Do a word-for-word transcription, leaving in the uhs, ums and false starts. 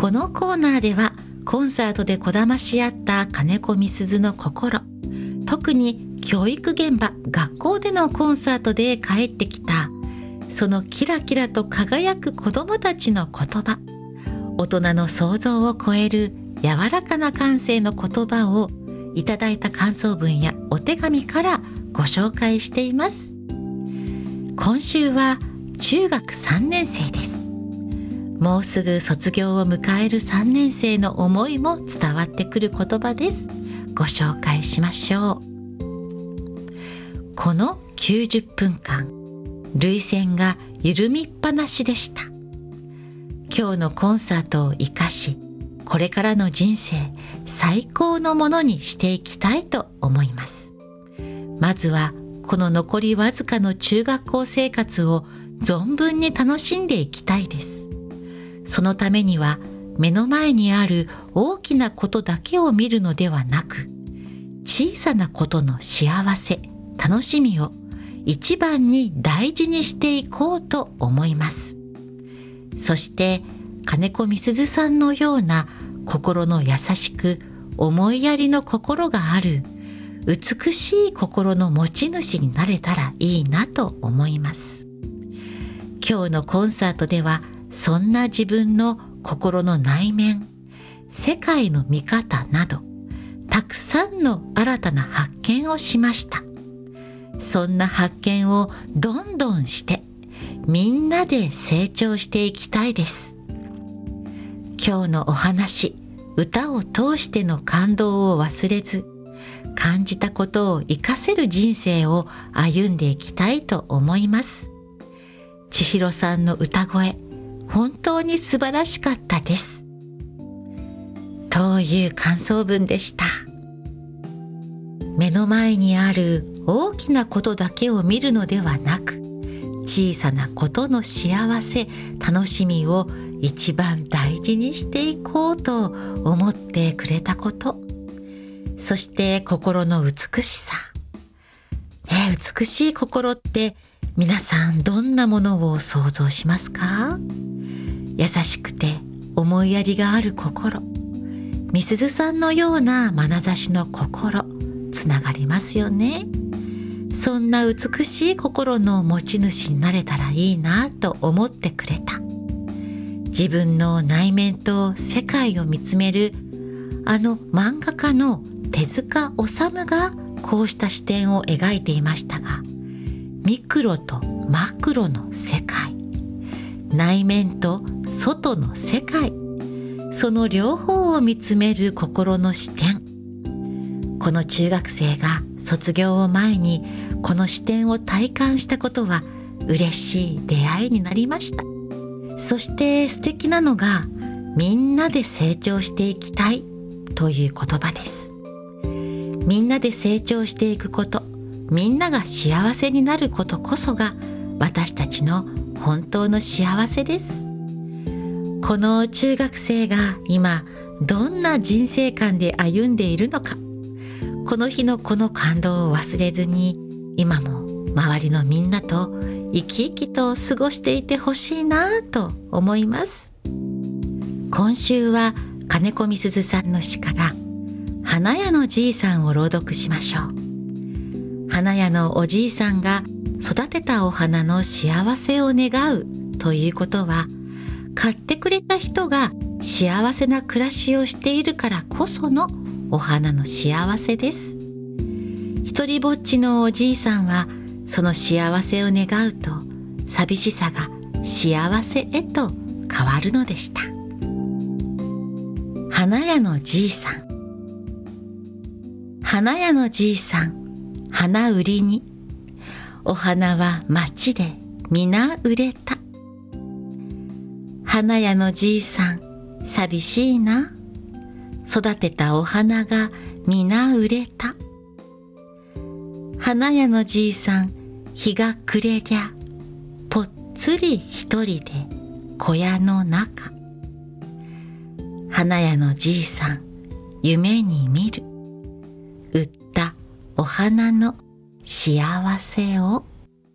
このコーナーではコンサートでこだまし合った金子みすずの心、特に教育現場、学校でのコンサートで帰ってきたそのキラキラと輝く子どもたちの言葉、大人の想像を超える柔らかな感性の言葉をいただいた感想文やお手紙からご紹介しています。今週は中学さんねん生です。もうすぐ卒業を迎えるさんねん生の思いも伝わってくる言葉です。ご紹介しましょう。このきゅうじゅっぷんかん、涙腺が緩みっぱなしでした。今日のコンサートを生かし、これからの人生最高のものにしていきたいと思います。まずはこの残りわずかの中学校生活を存分に楽しんでいきたいです。そのためには目の前にある大きなことだけを見るのではなく、小さなことの幸せ、楽しみを一番に大事にしていこうと思います。そして金子みすずさんのような心の優しく思いやりの心がある美しい心の持ち主になれたらいいなと思います。今日のコンサートではそんな自分の心の内面、世界の見方などたくさんの新たな発見をしました。そんな発見をどんどんしてみんなで成長していきたいです。今日のお話、歌を通しての感動を忘れず、感じたことを活かせる人生を歩んでいきたいと思います。千尋さんの歌声、本当に素晴らしかったです。という感想文でした。目の前にある大きなことだけを見るのではなく、小さなことの幸せ、楽しみを一番大事にしていこうと思ってくれたこと、そして心の美しさ、ね、美しい心って皆さんどんなものを想像しますか？優しくて思いやりがある心、みすずさんのような眼差しの心、つながりますよね。そんな美しい心の持ち主になれたらいいなと思ってくれた。自分の内面と世界を見つめるあの漫画家の手塚治虫がこうした視点を描いていましたが、ミクロとマクロの世界、内面と外の世界、その両方を見つめる心の視点。この中学生が卒業を前にこの視点を体感したことは嬉しい出会いになりました。そして素敵なのが、みんなで成長していきたいという言葉です。みんなで成長していくこと、みんなが幸せになることこそが私たちの本当の幸せです。この中学生が今どんな人生観で歩んでいるのか、この日のこの感動を忘れずに、今も周りのみんなと生き生きと過ごしていてほしいなと思います。今週は金子みすずさんの詩から花屋のじいさんを朗読しましょう。花屋のおじいさんが育てたお花の幸せを願うということは、買ってくれた人が幸せな暮らしをしているからこそのお花の幸せです。一人ぼっちのおじいさんはその幸せを願うと、寂しさが幸せへと変わるのでした。花屋のじいさん。花屋のじいさん、花売りに、お花は町で皆売れた。花屋のじいさん、寂しいな。育てたお花が皆売れた。花屋のじいさん、日が暮れりゃ、ぽっつり一人で小屋の中。花屋のじいさん、夢に見る。売ったお花の幸せを。